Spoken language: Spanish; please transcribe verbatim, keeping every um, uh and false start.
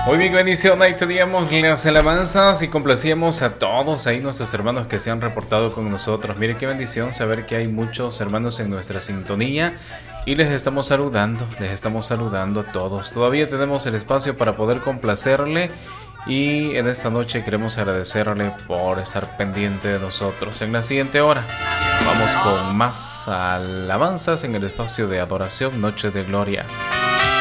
Muy bien, bendición, ahí teníamos las alabanzas y complacíamos a todos ahí nuestros hermanos que se han reportado con nosotros. Mire qué bendición saber que hay muchos hermanos en nuestra sintonía y les estamos saludando, les estamos saludando a todos. Todavía tenemos el espacio para poder complacerle y en esta noche queremos agradecerle por estar pendiente de nosotros. En la siguiente hora vamos con más alabanzas en el espacio de adoración Noche de Gloria.